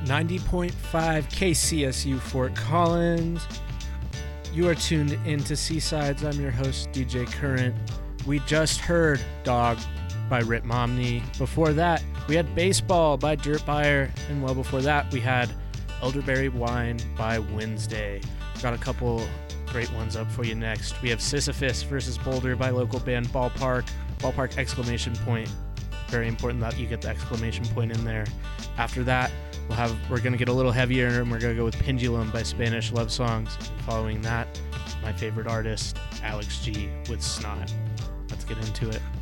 90.5 KCSU Fort Collins. You are tuned into Seasides. I'm your host, DJ Current. We just heard Dog by Rip Momney. Before that, we had Baseball by Dirt Buyer. And well before that, we had Elderberry Wine by Wednesday. Got a couple great ones up for you next. We have Sisyphus versus Boulder by local band Ballpark. Ballpark exclamation point. Very important that you get the exclamation point in there. After that, we're going to get a little heavier, and we're going to go with Pendulum by Spanish Love Songs. Following that, my favorite artist, Alex G with Snot. Let's get into it.